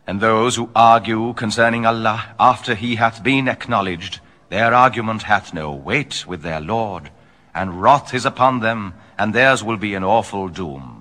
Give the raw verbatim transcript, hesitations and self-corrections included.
And those who argue concerning Allah after he hath been acknowledged, their argument hath no weight with their Lord, and wrath is upon them, and theirs will be an awful doom.